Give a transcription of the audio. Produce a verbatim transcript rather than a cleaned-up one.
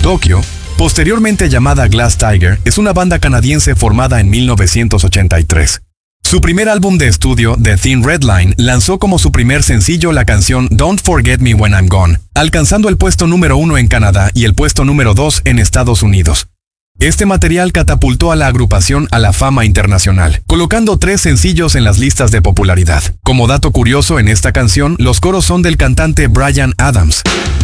Tokyo, posteriormente llamada Glass Tiger, es una banda canadiense formada en mil novecientos ochenta y tres. Su primer álbum de estudio, The Thin Red Line, lanzó como su primer sencillo la canción Don't Forget Me When I'm Gone, alcanzando el puesto número uno en Canadá y el puesto número dos en Estados Unidos. Este material catapultó a la agrupación a la fama internacional, colocando tres sencillos en las listas de popularidad. Como dato curioso, en esta canción, los coros son del cantante Bryan Adams.